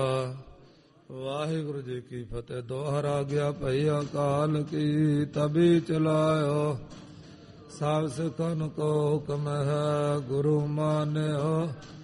ਵਾਹਿਗੁਰੂ ਜੀ ਕੀ ਫਤਿਹ। ਦੋਹਰਾ ਗਿਆ ਭਈ ਅਕਾਲ ਕੀ, ਤਬੀ ਚਲਾਇਓ ਸਭ ਸਿੱਖਨ ਕੋ ਹੁਕਮ ਹੈ। ਗੁਰੂ ਮਾਨਿਓ